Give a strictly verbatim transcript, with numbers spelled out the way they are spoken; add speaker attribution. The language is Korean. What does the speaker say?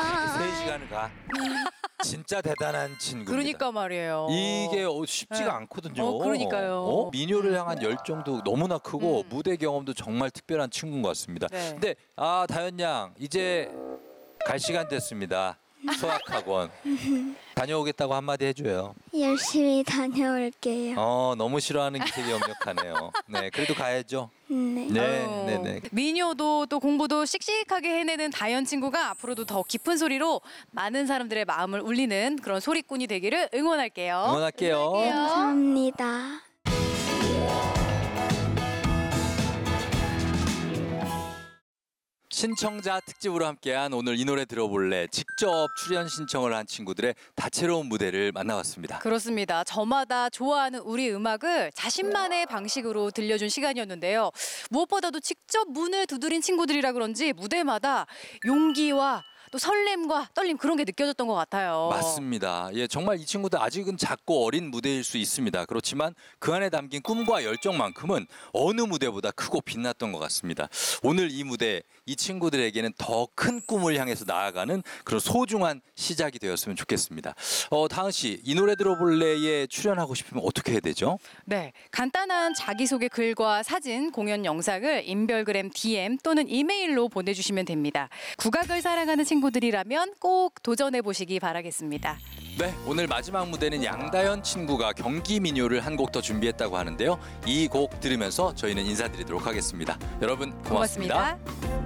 Speaker 1: 세 시간을 가. 진짜 대단한 친구입니다.
Speaker 2: 그러니까 말이에요.
Speaker 1: 이게 쉽지가
Speaker 2: 네.
Speaker 1: 않거든요.
Speaker 2: 어, 그러니까요.
Speaker 1: 어? 민요를 향한 열정도 너무나 크고
Speaker 2: 음.
Speaker 1: 무대 경험도 정말 특별한 친구인 것 같습니다.
Speaker 2: 네.
Speaker 1: 근데 아 다현 양 이제 갈 시간 됐습니다. 수학학원 다녀오겠다고 한마디 해줘요.
Speaker 3: 열심히 다녀올게요.
Speaker 1: 어 너무 싫어하는 게 되게 역력하네요. 네 그래도 가야죠.
Speaker 3: 네.
Speaker 1: 네,
Speaker 2: 아유,
Speaker 1: 네, 네.
Speaker 2: 민요도 또 공부도 씩씩하게 해내는 다현 친구가 앞으로도 더 깊은 소리로 많은 사람들의 마음을 울리는 그런 소리꾼이 되기를 응원할게요.
Speaker 1: 응원할게요.
Speaker 3: 감사합니다.
Speaker 1: 신청자 특집으로 함께한 오늘 이 노래 들어볼래 직접 출연 신청을 한 친구들의 다채로운 무대를 만나봤습니다.
Speaker 2: 그렇습니다. 저마다 좋아하는 우리 음악을 자신만의 방식으로 들려준 시간이었는데요. 무엇보다도 직접 문을 두드린 친구들이라 그런지 무대마다 용기와 또 설렘과 떨림 그런 게 느껴졌던 것 같아요.
Speaker 1: 맞습니다. 예, 정말 이 친구들 아직은 작고 어린 무대일 수 있습니다. 그렇지만 그 안에 담긴 꿈과 열정만큼은 어느 무대보다 크고 빛났던 것 같습니다. 오늘 이 무대 이 친구들에게는 더 큰 꿈을 향해서 나아가는 그런 소중한 시작이 되었으면 좋겠습니다. 어, 다은 씨, 이 노래 들어볼래에 출연하고 싶으면 어떻게 해야 되죠?
Speaker 2: 네, 간단한 자기소개 글과 사진, 공연 영상을 인별그램 디엠 또는 이메일로 보내주시면 됩니다. 국악을 사랑하는 친구들이라면 꼭 도전해 보시기 바라겠습니다.
Speaker 1: 네, 오늘 마지막 무대는 양다현 친구가 경기 민요를 한 곡 더 준비했다고 하는데요. 이 곡 들으면서 저희는 인사드리도록 하겠습니다. 여러분 고맙습니다.
Speaker 2: 고맙습니다.